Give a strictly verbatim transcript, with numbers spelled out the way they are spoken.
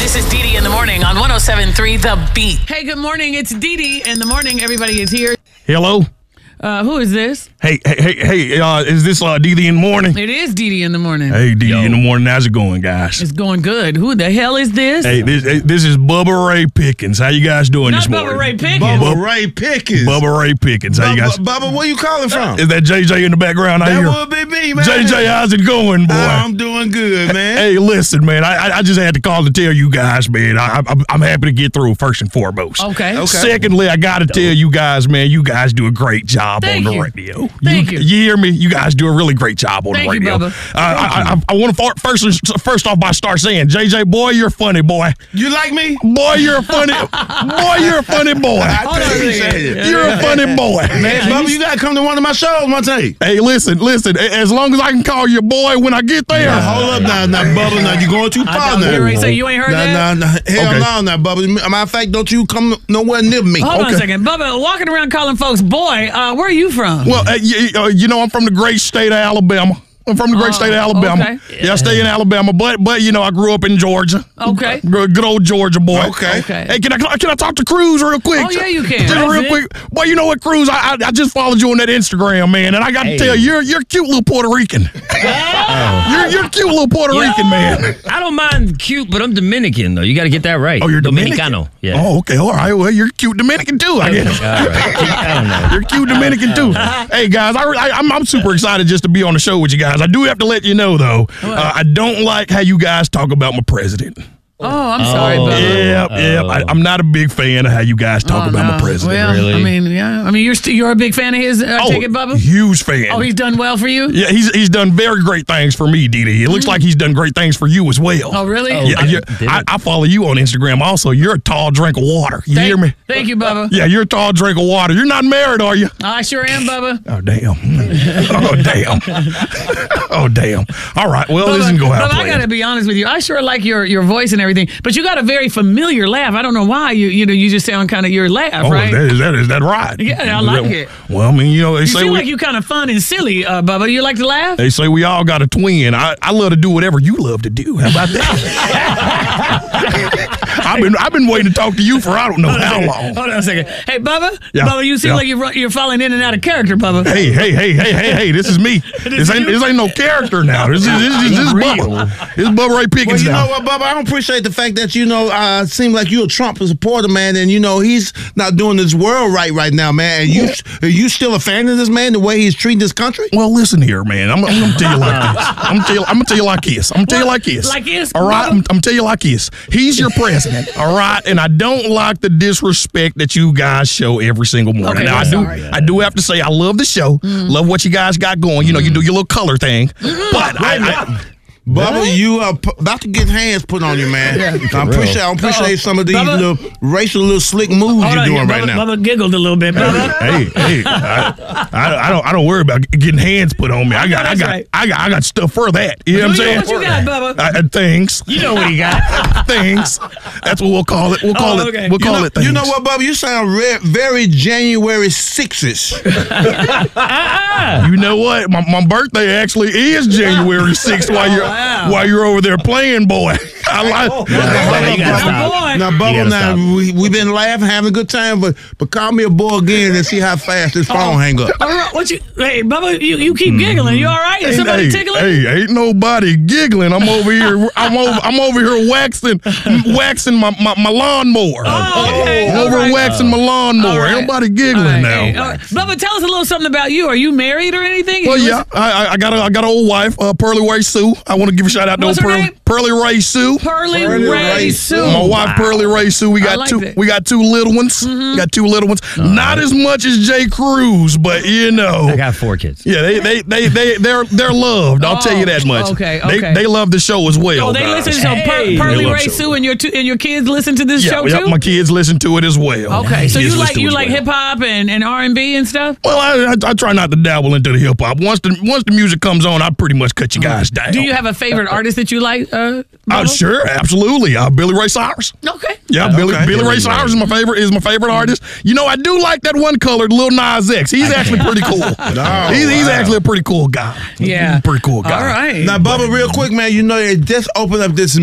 This is Dee Dee in the morning on one oh seven point three The Beat. Hey, good morning. It's Dee Dee in the morning. Everybody is here. Hello. Uh, who is this? Hey, hey, hey, hey! Uh, is this uh, Dee Dee in the morning? It is Dee Dee in the morning. Hey, Dee Dee in the morning. How's it going, guys? It's going good. Who the hell is this? Hey, this hey, this is Bubba Ray Pickens. How you guys doing Not this morning? Bubba Ray Pickens. Bubba Ray Pickens. Bubba Ray Pickens. How Bubba, you guys? Bubba, where you calling from? Is that J J in the background? I That hear. would be me, man. J J, how's it going, boy? I'm doing good, man. Hey, listen, man. I I- I just had to call to tell you guys, man. I, I'm I'm happy to get through first and foremost. Okay. Okay. Secondly, I got to tell you guys, man. You guys do a great job Thank on the you. radio. Thank you. You hear me? You guys do a really great job on Thank the you, radio. Bubba. Uh, I, I, I want to first first off by start saying, J J, boy, you're funny, boy. You like me? Boy, you're a funny. Boy, you're a funny boy. I Hold on a appreciate second. it. Yeah. You're a funny boy. Man, Bubba, you got to come to one of my shows one day. Hey, listen, listen. a- As long as I can call you boy when I get there. Now, hold up now, now, Bubba. Now, you're going too I far thought you now. were ready to say you ain't heard Nah, that? nah, nah. Hell Okay. no, now, Bubba. Matter of fact, don't you come nowhere near me. Hold on a Okay. second. Bubba, walking around calling folks boy, uh, where are you from? Well, uh, you, uh, you know, I'm from the great state of Alabama. I'm from the great Oh, state of Alabama. okay. Yeah, I stay in Alabama, but but you know, I grew up in Georgia. Okay. Good, good old Georgia boy. Okay. Okay. Hey, can I can I talk to Cruz real quick? Oh, yeah, you can. Just That's real it. quick. Boy, you know what, Cruz? I, I I just followed you on that Instagram, man, and I got to tell you, you're you're a cute little Puerto Rican. You're you're a cute little Puerto Rican, man. I don't mind cute, but I'm Dominican, though. You got to get that right. Oh, you're Dominican. Dominicano. Yeah. Oh, okay. All right. Well, you're cute Dominican too, I guess. All right. I don't know. You're cute Dominican too. Hey guys, I, I, I'm I'm super excited just to be on the show with you guys. I do have to let you know though, uh, I don't like how you guys talk about my president. Oh, I'm sorry, Oh. Bubba. Yep, yep. I, I'm not a big fan of how you guys talk Oh, about no. my president. Well, Really? I mean, yeah. I mean, you're st- you're a big fan of his. Uh, oh, take it, Bubba. huge fan. Oh, he's done well for you. yeah, he's he's done very great things for me, Dee Dee. It looks like he's done great things for you as well. Oh, really? Oh, Yeah, I you're- did I, it. I follow you on Instagram. Also, you're a tall drink of water. You Thank, hear me? Thank you, Bubba. Yeah, you're a tall drink of water. You're not married, are you? I sure am, Bubba. Oh damn! Oh damn! Oh damn! All right. Well, this Bubba, isn't go Bubba, out I planned. gotta be honest with you. I sure like your, your voice and everything, but you got a very familiar laugh. I don't know why. You you know you just sound kind of your laugh, Oh, right? that is that is that right? Yeah, I Is like that- it. Well, I mean, you know, they you say seem we like you kind of fun and silly, uh, Bubba. You like to laugh? they say we all got a twin. I, I love to do whatever you love to do. How about that? I've been I've been waiting to talk to you for I don't know how long. Hold on a second. Hey, Bubba. Yeah, Bubba, you seem yeah. like you're run- you're falling in and out of character, Bubba. Hey, hey, hey, hey, hey, hey! This is me. This ain't this ain't no character now. This is this is this is Bubba. This is Bubba Ray Well, Pickens you now. know what, Bubba? I don't appreciate the fact that, you know, uh, seem like you're a Trump supporter, man, and, you know, he's not doing this world right right now, man. And you, are you still a fan of this man, the way he's treating this country? Well, listen here, man. I'm, I'm gonna tell you like this. I'm gonna tell you, I'm gonna tell you like this. I'm gonna tell you like this. Like this, All right. Bubba? I'm, I'm gonna tell you like this. He's your president. All right. And I don't like the disrespect that you guys show every single morning. Okay, now I'm I do. sorry. I do have to say I love the show. Love what you guys got going. You know, you do your little color thing. But I. I Bubba, you are p- about to get hands put on you, man. I appreciate, I appreciate some of these Bubba? little racial, little slick moves Hold you're on, doing Bubba, right now. Bubba giggled a little bit, Bubba. Hey, hey, I, I, I don't, I don't worry about getting hands put on me. I got, I that's got, right. I got, I got stuff for that. You know what I'm What you- saying? what you got, Bubba? I, I, things. You know what he got. Things. That's what we'll call it. We'll call Oh, it. okay. We'll You call know, it things. you know what, Bubba? You sound re- very January sixth-ish. You know what? My, my birthday actually is January sixth. While you're wow. while you're over there playing, boy. I like. you gotta stop. boy. Now, You Bubba, gotta now, stop. we, we've been laughing, having a good time, but but call me a boy again and see how fast this phone hang up. All right, what you? Hey, Bubba, you, you keep giggling. You all right? Is somebody hey, tickling? hey, ain't nobody giggling. I'm over here. I'm over. I'm over here waxing, waxing my, my, my lawnmower. Oh, okay. I'm all over right. waxing my lawnmower. All right. Ain't nobody giggling All right, now. hey, all right. Bubba, tell us a little something about you. Are you married or anything? Well, You yeah, I, I- I got a, I got an old wife, uh, Pearly Ray Sue. I want to give a shout out to What's old her Pearly, name? Pearly Ray Sue. Pearly, Pearly Ray Ray Sue. Sue. My wife, Pearly Ray Sue. We I got like two. that. We got two little ones. We got two little ones. Not as much as Jay Cruz, but you know. I got four kids. Yeah, they they they they they're they're loved. I'll tell you that much. okay, They okay. they love the show as well. Oh, they guys. listen. So per- Hey. Pearly They love Ray show. Sue and your two, and your kids listen to this Yeah, show yeah, too. my kids listen to it as well. Okay, so Kids you listen like to it you as like well. hip hop and, and R and B and stuff. Well, I, I I try not to dabble into the hip hop. Once the once the music comes on, I pretty much cut you guys down. Do you have a favorite artist that you like? Uh, Oh, Bubba? sure, absolutely. Uh, Billy Ray Cyrus. Okay. Yeah, Billy Okay. Billy Ray Billy Cyrus Ray. is my favorite is my favorite artist. You know, I do like that one colored Lil Nas X. He's actually pretty cool. No, he's, he's wow. actually a pretty cool guy. Yeah. Pretty cool guy. All right. Now, Bubba, real quick, man, you know, they just opened up this